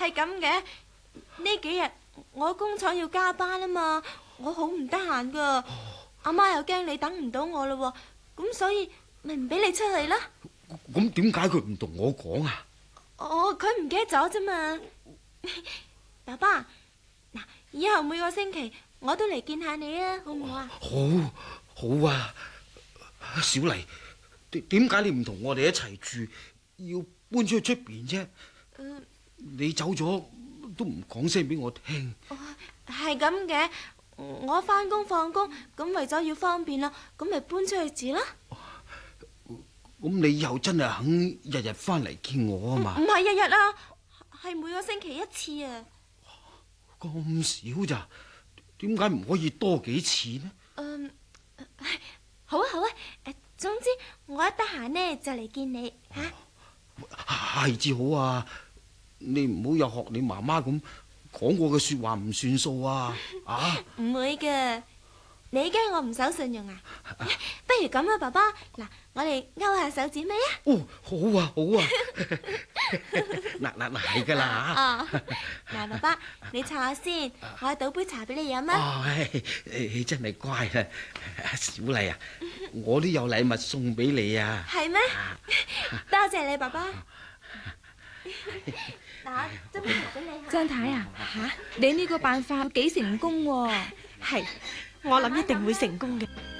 係咁嘅。呢幾日我工廠要加班啊嘛，我好唔得閒噶。阿媽又驚你等唔到我咯，咁所以咪唔俾你出去啦。 咁點解佢唔同我講啊？ 佢唔記得咗啫嘛。爸爸，嗱，以後每個星期我都嚟見下你啊，好唔好啊？ 好啊，小麗，點解你唔同我哋一齊住，要搬出去出邊啫？你走咗都唔講聲俾我聽。 係咁嘅，我返工放工，咁為咗要方便啦，咁咪搬出去住啦。 咁你以後真係肯日日翻嚟見我啊嘛？ 唔係日日啊，係每個星期一次啊。 咁少咋？點解唔可以多幾次呢？ 好啊好啊，總之我一得閒呢就嚟見你吓。 係至好啊！你唔好又學你媽媽咁講過嘅說話唔算數啊！ 唔會嘅。你驚我唔守信用啊？不如咁啊，爸爸，嗱，我哋勾下手指尾啊！ 好啊好啊！嗱係噶啦嗱，爸爸，你坐下先，我去倒杯茶俾你飲啊！ 你真係乖啦，小麗啊，我都有禮物送俾你啊！ 係咩？多謝你，爸爸。嗱，斟杯茶俾你。 張太啊，你呢個辦法幾成功喎？ 係，我諗一定會成功嘅。